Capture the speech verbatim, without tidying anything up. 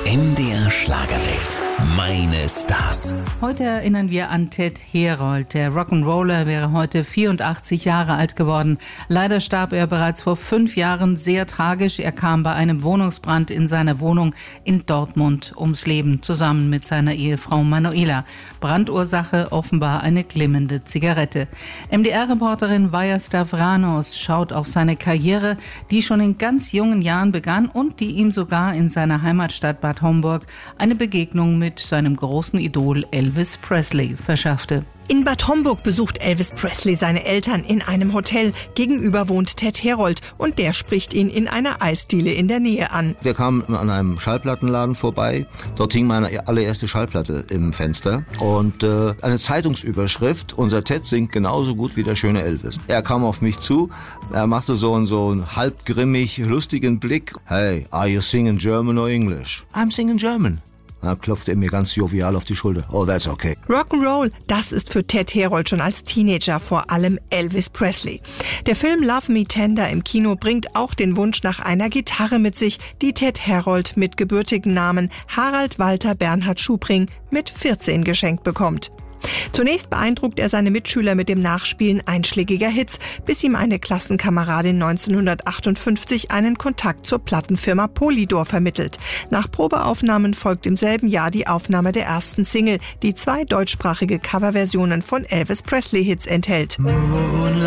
M D R Schlagerwelt. Meine Stars. Heute erinnern wir an Ted Herold. Der Rock'n'Roller wäre heute vierundachtzig Jahre alt geworden. Leider starb er bereits vor fünf Jahren sehr tragisch. Er kam bei einem Wohnungsbrand in seiner Wohnung in Dortmund ums Leben, zusammen mit seiner Ehefrau Manuela. Brandursache offenbar eine glimmende Zigarette. M D R-Reporterin Vaja Stavranos schaut auf seine Karriere, die schon in ganz jungen Jahren begann und die ihm sogar in seiner Heimatstadt Bad Homburg eine Begegnung mit seinem großen Idol Elvis Presley verschaffte. In Bad Homburg besucht Elvis Presley seine Eltern in einem Hotel. Gegenüber wohnt Ted Herold und der spricht ihn in einer Eisdiele in der Nähe an. Wir kamen an einem Schallplattenladen vorbei. Dort hing meine allererste Schallplatte im Fenster und äh, eine Zeitungsüberschrift: Unser Ted singt genauso gut wie der schöne Elvis. Er kam auf mich zu, er machte so einen, so einen halb grimmig, lustigen Blick. Hey, are you singing German or English? I'm singing German. Da klopfte er mir ganz jovial auf die Schulter. Oh, that's okay. Rock'n'Roll, das ist für Ted Herold schon als Teenager vor allem Elvis Presley. Der Film Love Me Tender im Kino bringt auch den Wunsch nach einer Gitarre mit sich, die Ted Herold mit gebürtigen Namen Harald Walter Bernhard Schubring mit vierzehn geschenkt bekommt. Zunächst beeindruckt er seine Mitschüler mit dem Nachspielen einschlägiger Hits, bis ihm eine Klassenkameradin neunzehnhundertachtundfünfzig einen Kontakt zur Plattenfirma Polydor vermittelt. Nach Probeaufnahmen folgt im selben Jahr die Aufnahme der ersten Single, die zwei deutschsprachige Coverversionen von Elvis Presley-Hits enthält. Moonlight